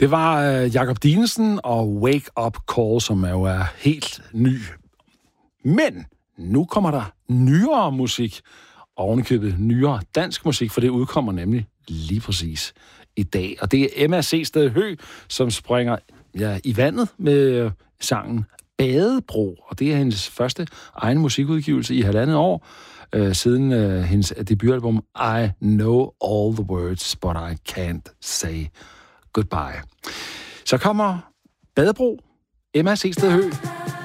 Det var Jakob Dinesen og Wake Up Call, som jo er helt ny. Men nu kommer der nyere musik, ovenikøbet nyere dansk musik, for det udkommer nemlig lige præcis i dag. Og det er Emma Seested Høegh, som springer i vandet med sangen Badebro. Og det er hendes første egen musikudgivelse i 1,5 år, siden hendes debutalbum I Know All the Words, But I Can't Say Goodbye. Så kommer Badebro, Emma Seested Høegh.